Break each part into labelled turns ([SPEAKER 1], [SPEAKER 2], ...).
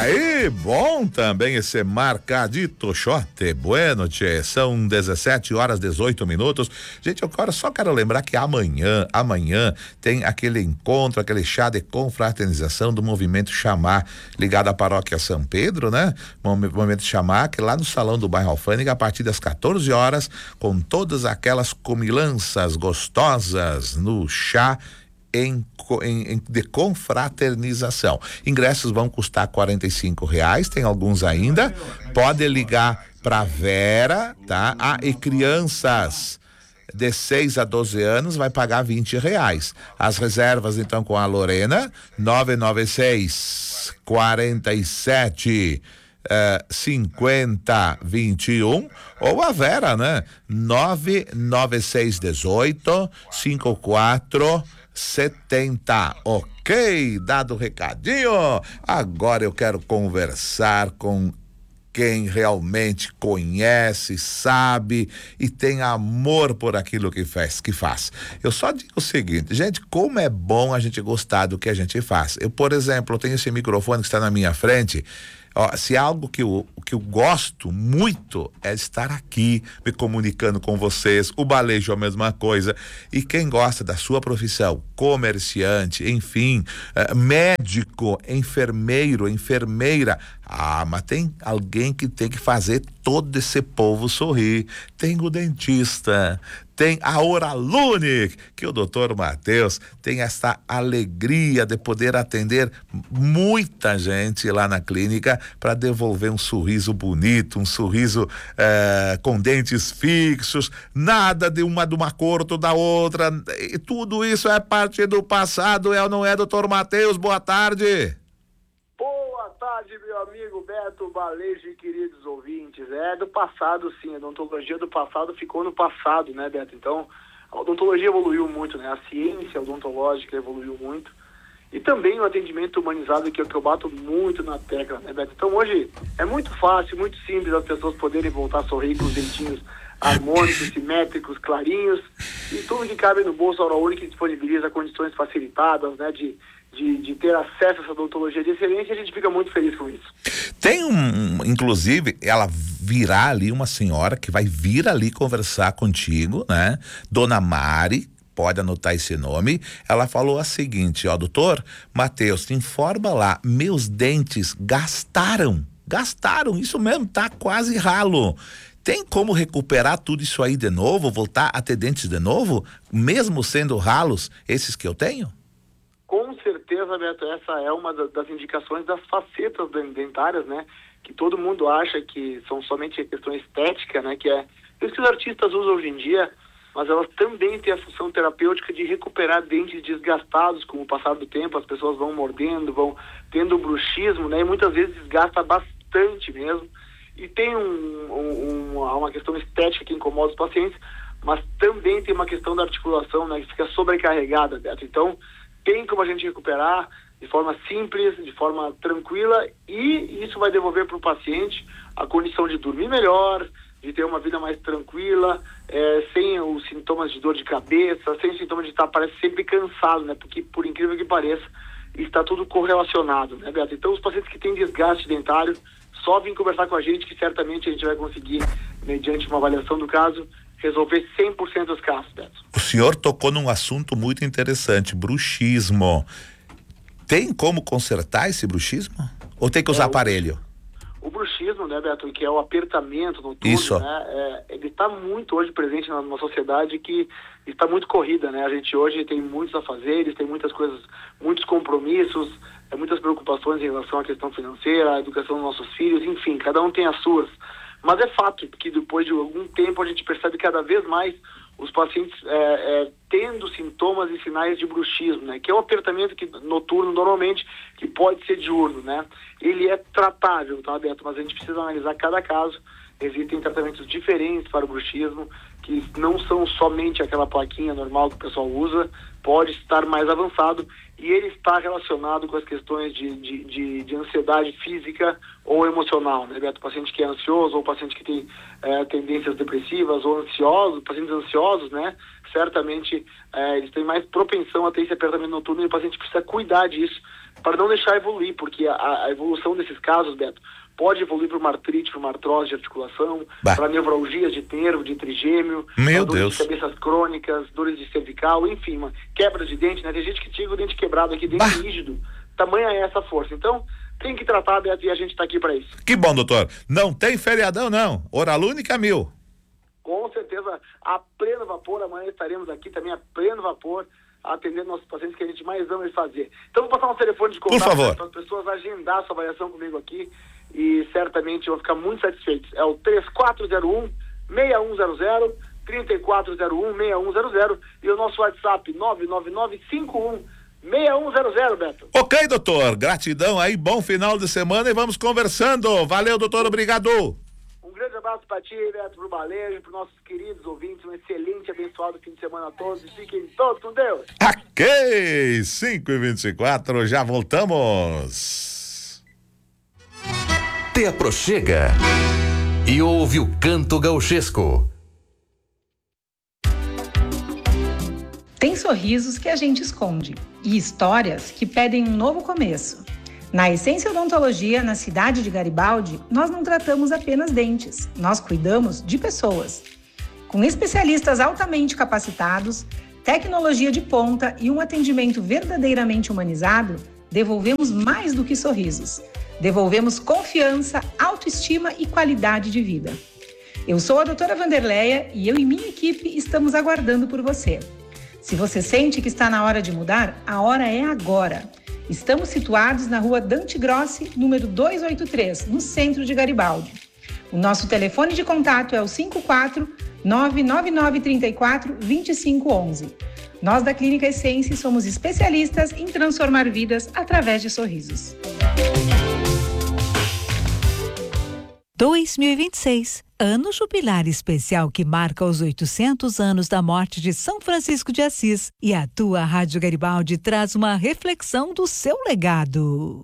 [SPEAKER 1] Aí, bom também esse marcadito shot, bueno, tchê, são 17h18. Gente, eu só quero lembrar que amanhã tem aquele encontro, aquele chá de confraternização do Movimento Chamar, ligado à Paróquia São Pedro, né? Movimento Chamar, que lá no Salão do Bairro Alfândega, a partir das 14 horas, com todas aquelas comilanças gostosas no chá de confraternização. Ingressos vão custar R$ 45, tem alguns ainda. Pode ligar pra Vera, tá? E crianças de 6 a 12 anos vai pagar R$ 20. As reservas então com a Lorena, 996 47 5021, ou a Vera, né? 996 18 5470. Ok, dado o recadinho, agora eu quero conversar com quem realmente conhece, sabe e tem amor por aquilo que faz. Eu só digo o seguinte, gente, como é bom a gente gostar do que a gente faz. Eu, por exemplo, eu tenho esse microfone que está na minha frente. Ó, se algo que eu gosto muito é estar aqui me comunicando com vocês, o Balejo é a mesma coisa, e quem gosta da sua profissão, comerciante, enfim, médico, enfermeiro, enfermeira, mas tem alguém que tem que fazer todo esse povo sorrir. Tem o dentista, tem a Oralune, que o doutor Matheus tem essa alegria de poder atender muita gente lá na clínica para devolver um sorriso bonito, um sorriso com dentes fixos, nada de uma cor ou da outra, e tudo isso é parte do passado, é ou não é, doutor Matheus? Boa tarde.
[SPEAKER 2] Boa tarde, meu amigo Beto Balejo e queridos ouvintes. É do passado, sim, a odontologia do passado ficou no passado, né, Beto? Então, a odontologia evoluiu muito, né? A ciência odontológica evoluiu muito. E também o atendimento humanizado, que é o que eu bato muito na tecla, né, Beto? Então, hoje é muito fácil, muito simples as pessoas poderem voltar a sorrir com os dentinhos harmônicos, simétricos, clarinhos, e tudo que cabe no bolso. A Oralune que disponibiliza condições facilitadas, né, de ter acesso a essa odontologia de excelência, a gente fica muito feliz com isso.
[SPEAKER 1] Tem inclusive, ela virá ali, uma senhora que vai vir ali conversar contigo, né? Dona Mari, pode anotar esse nome. Ela falou a seguinte, ó, doutor Matheus, te informa lá, meus dentes gastaram, isso mesmo, tá quase ralo. Tem como recuperar tudo isso aí de novo, voltar a ter dentes de novo, mesmo sendo ralos esses que eu tenho?
[SPEAKER 2] Com certeza, Beto, essa é uma das indicações das facetas dentárias, né? Que todo mundo acha que são somente questão estética, né? Que é isso que os artistas usam hoje em dia, mas elas também têm a função terapêutica de recuperar dentes desgastados com o passar do tempo. As pessoas vão mordendo, vão tendo bruxismo, né? E muitas vezes desgasta bastante mesmo. E tem uma questão estética que incomoda os pacientes, mas também tem uma questão da articulação, né? Que fica sobrecarregada, Beto. Então, tem como a gente recuperar de forma simples, de forma tranquila, e isso vai devolver para o paciente a condição de dormir melhor, de ter uma vida mais tranquila, sem os sintomas de dor de cabeça, sem os sintomas de estar, parece, sempre cansado, né? Porque, por incrível que pareça, está tudo correlacionado, né, Beto? Então, os pacientes que têm desgaste dentário, só vêm conversar com a gente, que certamente a gente vai conseguir, mediante uma avaliação do caso, resolver 100% dos casos, Beto.
[SPEAKER 1] O senhor tocou num assunto muito interessante, bruxismo. Tem como consertar esse bruxismo? Ou tem que usar aparelho?
[SPEAKER 2] O bruxismo, né, Beto, que é o apertamento noturno, né, ele está muito hoje presente numa sociedade que está muito corrida, né? A gente hoje tem muitos afazeres, tem muitas coisas, muitos compromissos, muitas preocupações em relação à questão financeira, à educação dos nossos filhos, enfim, cada um tem as suas. Mas é fato que depois de algum tempo a gente percebe cada vez mais os pacientes tendo sintomas e sinais de bruxismo, né? Que é o apertamento noturno normalmente, que pode ser diurno, né? Ele é tratável, tá, Beto? Mas a gente precisa analisar cada caso. Existem tratamentos diferentes para o bruxismo, que não são somente aquela plaquinha normal que o pessoal usa, pode estar mais avançado, e ele está relacionado com as questões de ansiedade física ou emocional, né, Beto? Paciente que é ansioso, ou paciente que tem tendências depressivas, ou ansiosos, pacientes ansiosos, né? Certamente eles têm mais propensão a ter esse apertamento noturno, e o paciente precisa cuidar disso para não deixar evoluir, porque a evolução desses casos, Beto, pode evoluir para uma artrite, para uma artrose de articulação, para nevralgias de nervo, de trigêmeo, dores de cabeças crônicas, dores de cervical, enfim, uma quebra de dente, né? Tem gente que tira o dente quebrado aqui, dente rígido, tamanha é essa força. Então, tem que tratar, Beto, e a gente está aqui para isso.
[SPEAKER 1] Que bom, doutor. Não tem feriadão, não. Oralúnica 1000.
[SPEAKER 2] Com certeza, a pleno vapor. Amanhã estaremos aqui também a pleno vapor, atendendo nossos pacientes que a gente mais ama fazer. Então, vou passar um telefone de contato para as pessoas agendar sua avaliação comigo aqui e certamente vão ficar muito satisfeitos. É o 3401-6100, 3401-6100 e o nosso WhatsApp 99951-6100, Beto.
[SPEAKER 1] Ok, doutor. Gratidão aí, bom final de semana e vamos conversando. Valeu, doutor. Obrigado.
[SPEAKER 2] Um grande abraço para ti, Beto, pro Balejo, para nossos queridos ouvintes. Um excelente, abençoado fim de semana a todos. E fiquem todos com Deus.
[SPEAKER 1] Ok, 5h24, já voltamos.
[SPEAKER 3] Te aproxega e ouve o canto gauchesco.
[SPEAKER 4] Tem sorrisos que a gente esconde e histórias que pedem um novo começo. Na Essência Odontologia, na cidade de Garibaldi, nós não tratamos apenas dentes, nós cuidamos de pessoas. Com especialistas altamente capacitados, tecnologia de ponta e um atendimento verdadeiramente humanizado, devolvemos mais do que sorrisos. Devolvemos confiança, autoestima e qualidade de vida. Eu sou a doutora Vanderleia e eu e minha equipe estamos aguardando por você. Se você sente que está na hora de mudar, a hora é agora. Estamos situados na rua Dante Grossi, número 283, no centro de Garibaldi. O nosso telefone de contato é o 54-99934-2511. Nós da Clínica Essência somos especialistas em transformar vidas através de sorrisos.
[SPEAKER 5] 2026, ano jubilar especial que marca os 800 anos da morte de São Francisco de Assis. E a tua Rádio Garibaldi traz uma reflexão do seu legado.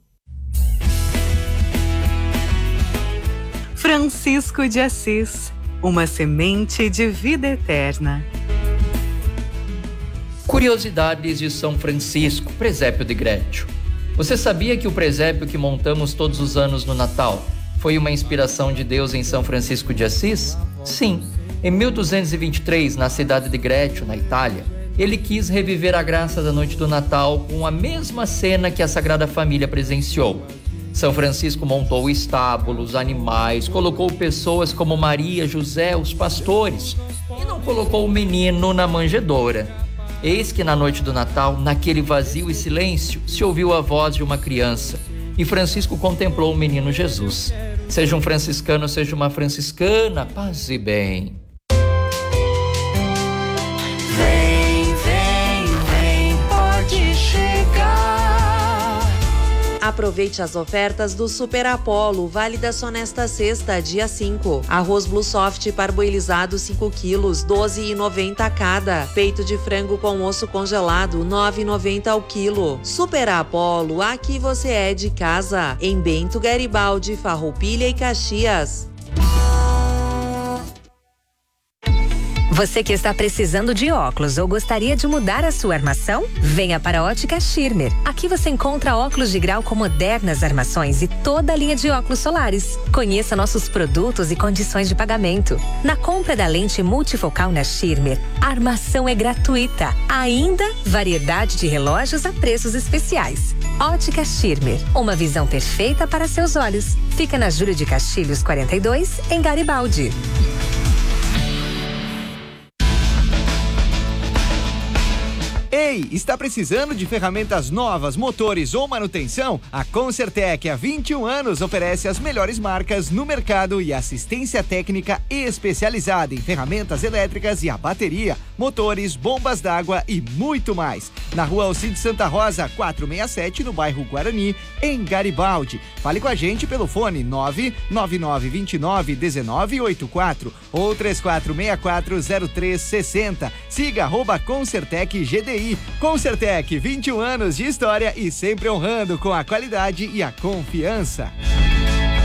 [SPEAKER 6] Francisco de Assis, uma semente de vida eterna.
[SPEAKER 7] Curiosidades de São Francisco, presépio de Grétio. Você sabia que o presépio que montamos todos os anos no Natal foi uma inspiração de Deus em São Francisco de Assis? Sim, em 1223, na cidade de Grétio, na Itália, ele quis reviver a graça da noite do Natal com a mesma cena que a Sagrada Família presenciou. São Francisco montou o estábulo, os animais, colocou pessoas como Maria, José, os pastores, e não colocou o menino na manjedoura. Eis que na noite do Natal, naquele vazio e silêncio, se ouviu a voz de uma criança, e Francisco contemplou o menino Jesus. Seja um franciscano, seja uma franciscana, paz e bem.
[SPEAKER 6] Vem, vem, vem, pode chegar.
[SPEAKER 8] Aproveite as ofertas do Super Apollo, válidas só nesta sexta, dia 5. Arroz Blue Soft parboilizado 5 quilos, R$12,90 cada. Peito de frango com osso congelado, R$9,90 ao quilo. Super Apollo, aqui você é de casa. Em Bento, Garibaldi, Farroupilha e Caxias.
[SPEAKER 9] Você que está precisando de óculos ou gostaria de mudar a sua armação? Venha para a Ótica Schirmer. Aqui você encontra óculos de grau com modernas armações e toda a linha de óculos solares. Conheça nossos produtos e condições de pagamento. Na compra da lente multifocal na Schirmer, a armação é gratuita. Ainda, variedade de relógios a preços especiais. Ótica Schirmer, uma visão perfeita para seus olhos. Fica na Júlio de Castilhos 42, em Garibaldi.
[SPEAKER 10] Ei, está precisando de ferramentas novas, motores ou manutenção? A Concertec, há 21 anos, oferece as melhores marcas no mercado e assistência técnica especializada em ferramentas elétricas e a bateria, motores, bombas d'água e muito mais. Na rua Alcide Santa Rosa, 467, no bairro Guarani, em Garibaldi. Fale com a gente pelo fone 999291984 ou 34640360. Siga @Concertec GDI. Concertec, 21 anos de história e sempre honrando com a qualidade e a confiança.